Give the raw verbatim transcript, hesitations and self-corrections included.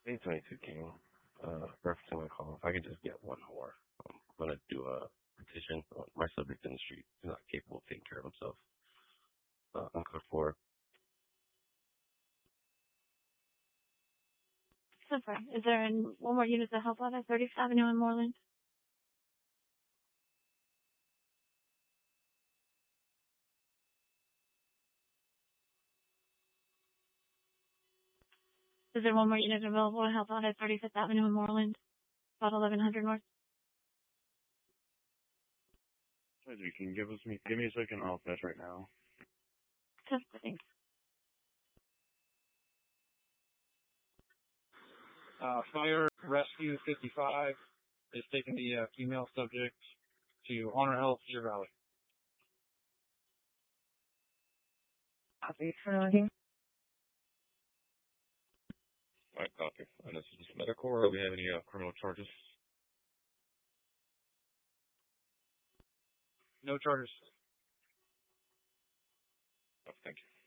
eight twenty-two King, uh, referencing my call, if I could just get one more. Um, I'm going to do a petition. My subject in the street is not capable of taking care of himself. Uh, I'm code four. Super. Is there an, one more unit to help out at thirtieth Avenue in Moreland? Is there one more unit available to help out at thirty-fifth Avenue in Moreland? About eleven hundred North? You can give us me give me a second. I'll fetch right now. Just thanks. Uh, Fire Rescue fifty-five is taking the uh, female subject to Honor Health, Deer Valley. Copy. Alright, copy. And this is Medical. Do we have any uh, criminal charges? No charges. Oh, thank you.